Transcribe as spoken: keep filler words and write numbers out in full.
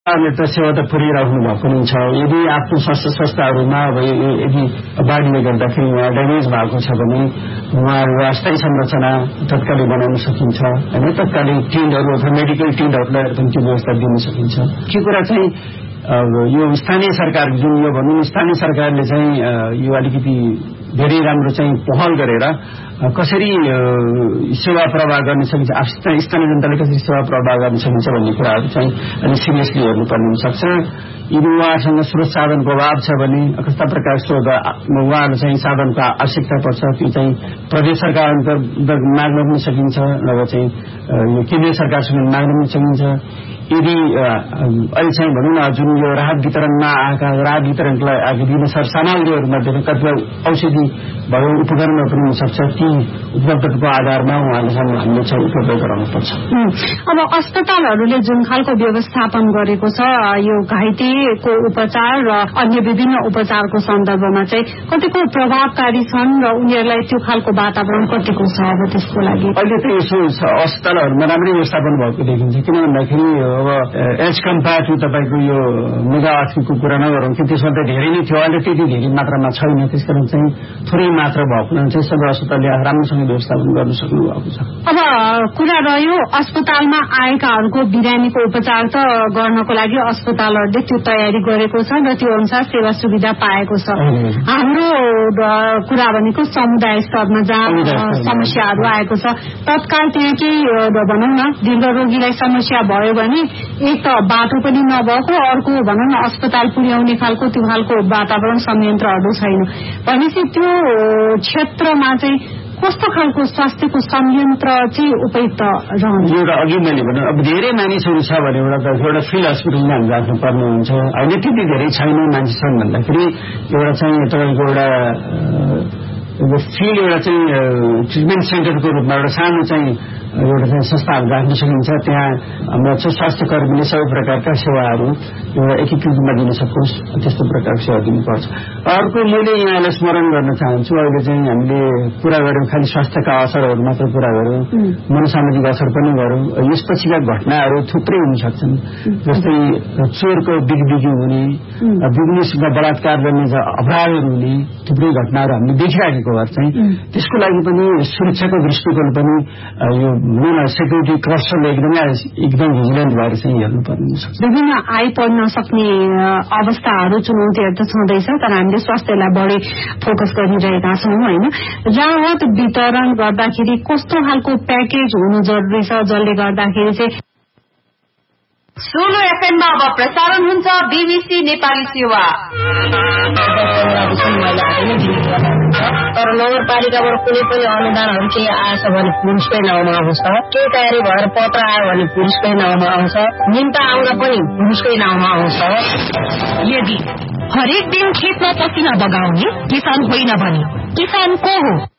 त सेवा त पुर्याइराख्नु भएको नै छ। यदि आफ्नो संस्था संस्थाहरूमा अब यदि बाढीले गर्दाखेरि उहाँ ड्यामेज भएको छ भने उहाँहरू अस्थायी संरचना तत्कालै बनाउन सकिन्छ होइन, तत्कालै टिमहरू अथवा मेडिकल टिमहरूलाई पनि त्यो व्यवस्था दिन सकिन्छ। के कुरा चाहिँ यो स्थानीय सरकार जुन यो भनौँ स्थानीय सरकारले चाहिँ यो अलिकति धेरै राम्रो चाहिँ पहल गरेर कसरी सेवा प्रवाह गर्न सकिन्छ, स्थानीय जनताले कसरी सेवा प्रवाह गर्न सकिन्छ भन्ने कुराहरू चाहिँ अलि सिरियसली हेर्नुपर्ने हुनसक्छ। यदि उहाँसँग स्रोत साधनको अभाव छ भने कस्ता प्रकार स्रोत उहाँहरू चाहिँ साधनको आवश्यकता पर्छ त्यो चाहिँ प्रदेश सरकार माग्न पनि सकिन्छ, नभए चाहिँ यो केन्द्रीय सरकारसँग माग्न पनि सकिन्छ। यदि अहिले चाहिँ भनौँ न जुन यो राहत वितरणमा आएका राहत वितरणलाई आगे दिन सरसामग्रीहरूमध्ये कतिपय औषधि भयो उपकरणहरू पनि हुनसक्छ, ती उपलब्धताको आधारमा उहाँले हामीले चाहिँ उपलब्ध गराउनुपर्छ। अब अस्पतालहरूले जुन खालको व्यवस्थापन गरेको छ यो घाइतेको उपचार र अन्य विभिन्न उपचारको सन्दर्भमा चाहिँ कतिको प्रभावकारी छन् र उनीहरूलाई त्यो खालको वातावरण कतिको छ अब त्यसको लागि? अहिले त यसो छ अस्पतालहरूमा राम्रै व्यवस्थापन भएको देखिन्छ। किन भन्दाखेरि अब एज कम्पेयर टु तपाईँको यो मेगावाटको कुरा नगरौँ कि त्यसमा त धेरै नै थियो, अहिले त्यति धेरै मात्रामा छैन। त्यसकारण चाहिँ थोरै मात्र भएको चाहिँ सबै अस्पतालले राम्रोसँग व्यवस्थापन गर्न सक्नु भएको छ। अब कुरा रह्यो अस्पतालमा आएकाहरूको बिरामीको उपचार त गर्नको लागि अस्पतालहरूले त्यो तयारी गरेको छ र त्यो अनुसार सेवा सुविधा पाएको छ। हाम्रो कुरा भनेको समुदाय स्तरमा जहाँ समस्याहरू आएको छ तत्काल त्यहाँ केही भनौँ न दीर्घ रोगीलाई समस्या भयो भने एक त बाटो पनि नभएको, अर्को भनौँ न अस्पताल पुर्याउने खालको त्यो खालको वातावरण संयन्त्रहरू छैन भनेपछि त्यो क्षेत्रमा चाहिँ कस्तो खालको स्वास्थ्यको संयन्त्र चाहिँ उपयुक्त रहन्छ? एउटा अघि मैले भने अब धेरै मानिसहरू छ भने एउटा एउटा फिल्ड हस्पिटलमा हामी राख्नुपर्ने हुन्छ। अहिले त्यति धेरै छैन मान्छे छन् भन्दाखेरि एउटा चाहिँ तपाईँको एउटा फिल्ड एउटा चाहिँ ट्रिटमेन्ट सेन्टरको रूपमा एउटा सानो चाहिँ एउटा चाहिँ संस्थाहरू राख्न सकिन्छ। त्यहाँ हाम्रो स्वास्थ्य कर्मीले सबै प्रकारका सेवाहरू एउटा एकीकृत रूपमा दिन सकोस् त्यस्तो प्रकारको सेवा दिनुपर्छ। अर्को मैले यहाँलाई स्मरण गर्न चाहन्छु, अहिले चाहिँ हामीले कुरा गऱ्यौँ खालि स्वास्थ्यका असरहरू मात्र कुरा गऱ्यौँ, मनोसामाजिक असर पनि गऱ्यौँ। यसपछिका घटनाहरू थुप्रै हुन सक्छन्, जस्तै चोरको बिगबिगी हुने, बिजनेसमा बलात्कार गर्ने अपराधहरू हुने थुप्रै घटनाहरू हामीले देखिराखेको भएर चाहिँ त्यसको लागि पनि सुरक्षाको दृष्टिकोण पनि यो सेक्युरिटी क्लस्टरले एकदमै एकदम भिजिलेन्ट भएर चाहिँ हेर्नुपर्ने हुन्छ। विभिन्न आइपर्न सक्ने अवस्थाहरू चुनौतीहरू त छँदैछ, तर हामीले स्वास्थ्यलाई बढी फोकस गरिरहेका छौँ होइन। राहत वितरण गर्दाखेरि कस्तो खालको प्याकेज हुनु जरुरी छ जसले गर्दाखेरि चाहिँ सोलो एफएममा अब प्रसारण हुन्छ बीबीसी नेपाली सेवा। तर नगरपालिकाबाट कुनै पनि अनुदानहरू केही आएछ भने पुलिसकै नाउँमा आउँछ, केही तयारी भएर पत्र आयो भने पुलिसकै नाउँमा आउँछ, निम्ता आउँदा पनि पुलिसकै नाउँमा आउँछ। यदि हरेक दिन खेतमा पसिना बगाउने किसान होइन भने किसान को हो?